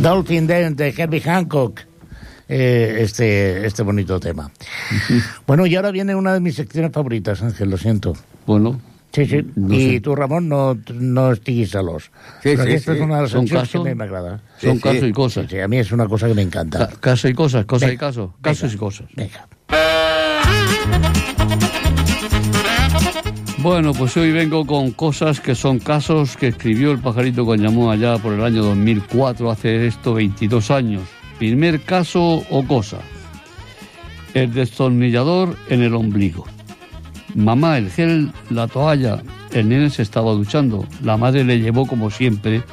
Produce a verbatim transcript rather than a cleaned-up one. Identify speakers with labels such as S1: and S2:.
S1: Dolphin Dance de Herbie Hancock. Eh, este, este bonito tema. Bueno, y ahora viene una de mis secciones favoritas, Ángel, lo siento.
S2: Bueno.
S1: Sí, sí.
S2: No
S1: y
S2: sé.
S1: tú, Ramón, no, no estiguis celos.
S3: Sí,
S1: Pero
S3: sí,
S1: esto
S3: sí.
S1: es una de las
S2: Son
S1: secciones que
S2: casos.
S1: me, me agrada.
S2: Son
S3: Sí, sí.
S2: casos y cosas.
S1: Sí, a mí es una cosa que me encanta.
S2: Ca- casos y cosas, cosas
S1: Venga,
S2: y casos.
S1: venga.
S2: Casos y cosas.
S1: Venga.
S2: Bueno, pues hoy vengo con cosas que son casos que escribió el pajarito que llamó allá por el año dos mil cuatro, hace esto veintidós años. Primer caso o cosa. El destornillador en el ombligo. Mamá, el gel, la toalla. El nene se estaba duchando. La madre le llevó, como siempre,